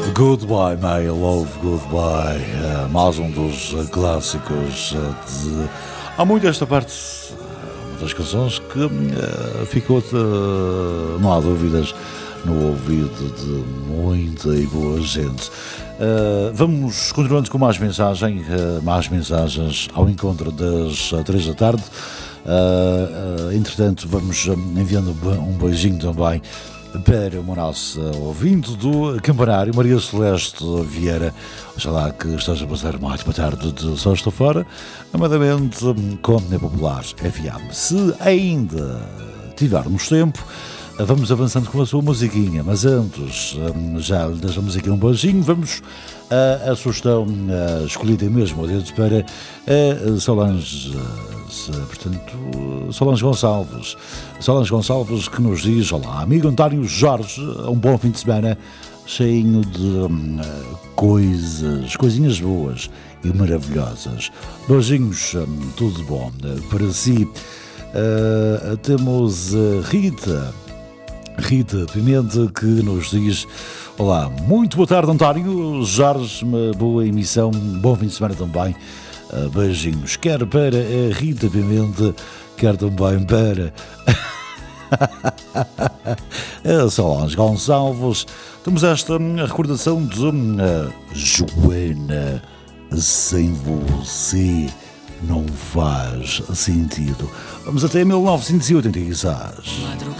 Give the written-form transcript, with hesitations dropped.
Goodbye, My Love, Goodbye. Mais um dos clássicos de... Há muito esta parte, uma das canções que ficou, não há dúvidas, no ouvido de muita e boa gente. Vamos continuando com mais mensagens ao encontro das 3 da tarde. Entretanto, vamos enviando um beijinho também para o nosso ouvinte do Campanário, Maria Celeste Vieira. Oxalá que esteja a passar mais uma tarde de sexta-feira, amadamente com a Popular FM. Se ainda tivermos tempo, vamos avançando com a sua musiquinha, mas antes já lhe deixamos aqui um beijinho. Vamos a sugestão escolhida mesmo para Solange, Solange Gonçalves. Solange Gonçalves, que nos diz: olá, amigo António Jorge, um bom fim de semana cheinho de coisinhas boas e maravilhosas. Beijinhos, tudo bom para si. Temos Rita Pimenta, que nos diz: olá, muito boa tarde António Jorge, uma boa emissão, bom fim de semana também. Beijinhos, quer para a Rita Pimenta, quer também para a Solange Gonçalves. Temos esta recordação de Joana, sem você não faz sentido. Vamos até 1986.